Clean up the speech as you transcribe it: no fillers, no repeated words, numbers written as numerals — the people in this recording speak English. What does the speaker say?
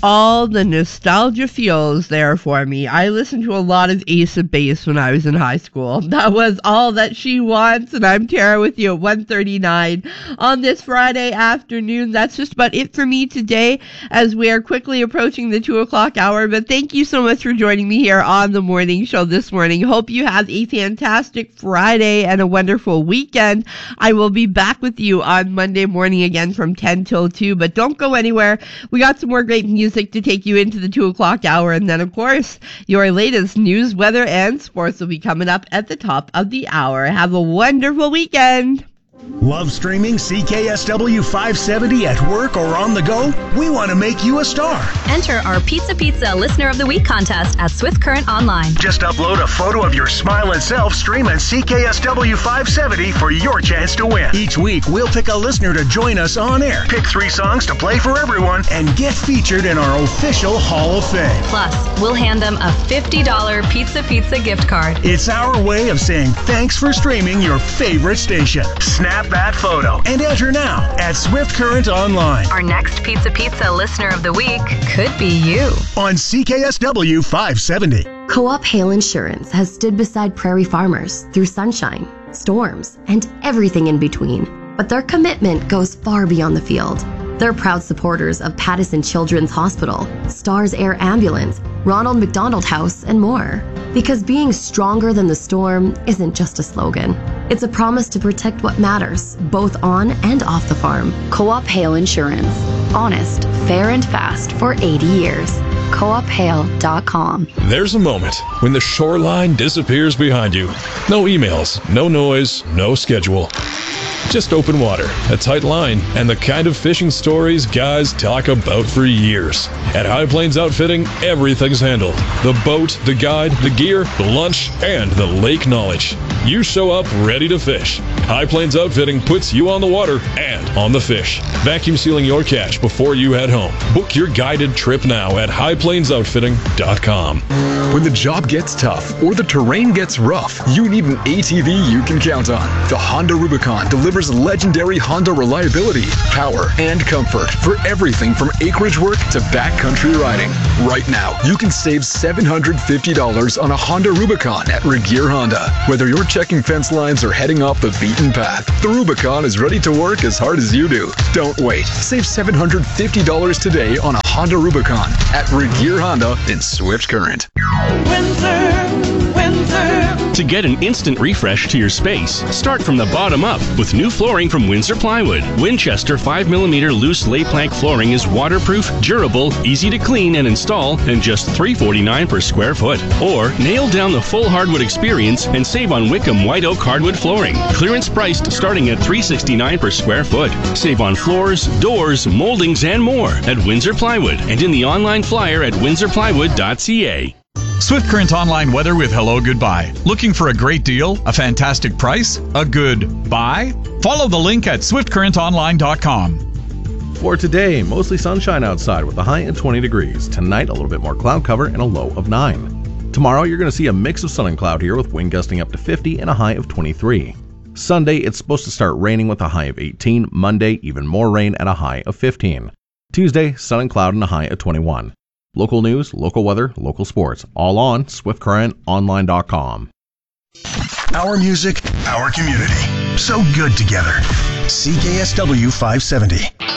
all the nostalgia feels there for me. I listened to a lot of Ace of Base when I was in high school. That was All That She Wants, and I'm Tara with you at 1:39 on this Friday afternoon. That's just about it for me today as we are quickly approaching the 2 o'clock hour, but thank you so much for joining me here on the morning show this morning. Hope you have a fantastic Friday and a wonderful weekend. I will be back with you on Monday morning again from 10 till 2, but don't go anywhere. We got some more great music to take you into the 2 o'clock hour, and then of course your latest news, weather, and sports will be coming up at the top of the hour. Have a wonderful weekend. Love streaming CKSW 570 at work or on the go? We want to make you a star. Enter our Pizza Listener of the Week contest at Swift Current Online. Just upload a photo of your smiling self streaming CKSW 570 for your chance to win. Each week, we'll pick a listener to join us on air, pick 3 songs to play for everyone, and get featured in our official Hall of Fame. Plus, we'll hand them a $50 Pizza gift card. It's our way of saying thanks for streaming your favorite station. Snap that photo and enter now at Swift Current Online. Our next Pizza Listener of the Week could be you. On CKSW 570. Co-op Hail Insurance has stood beside prairie farmers through sunshine, storms, and everything in between. But their commitment goes far beyond the field. They're proud supporters of Pattison Children's Hospital, Stars Air Ambulance, Ronald McDonald House, and more. Because being stronger than the storm isn't just a slogan. It's a promise to protect what matters, both on and off the farm. Co-op Hail Insurance. Honest, fair, and fast for 80 years. CoopHail.com. There's a moment when the shoreline disappears behind you. No emails, no noise, no schedule. Just open water, a tight line, and the kind of fishing stories guys talk about for years. At High Plains Outfitting, everything's handled. The boat, the guide, the gear, the lunch, and the lake knowledge. You show up ready to fish. High Plains Outfitting puts you on the water and on the fish. Vacuum sealing your catch before you head home. Book your guided trip now at highplainsoutfitting.com. When the job gets tough or the terrain gets rough, you need an ATV you can count on. The Honda Rubicon delivers legendary Honda reliability, power, and comfort for everything from acreage work to backcountry riding. Right now, you can save $750 on a Honda Rubicon at Regeer Honda. Whether you're checking fence lines or heading off the beaten path, the Rubicon is ready to work as hard as you do. Don't wait. Save $750 today on a Honda Rubicon at Regeer Honda in Swift Current. To get an instant refresh to your space, start from the bottom up with new flooring from Windsor Plywood. Winchester 5mm loose lay plank flooring is waterproof, durable, easy to clean and install, and just $349 per square foot. Or nail down the full hardwood experience and save on Wickham white oak hardwood flooring. Clearance priced starting at $369 per square foot. Save on floors, doors, moldings, and more at Windsor Plywood and in the online flyer at windsorplywood.ca. Swift Current Online weather with Hello Goodbye. Looking for a great deal, a fantastic price, a good buy? Follow the link at swiftcurrentonline.com. For today, mostly sunshine outside with a high at 20 degrees. Tonight, a little bit more cloud cover and a low of 9. Tomorrow, you're going to see a mix of sun and cloud here with wind gusting up to 50 and a high of 23. Sunday, it's supposed to start raining with a high of 18. Monday, even more rain at a high of 15. Tuesday, sun and cloud and a high of 21. Local news, local weather, local sports, all on SwiftCurrentOnline.com. Our music, our community. So good together. CKSW 570.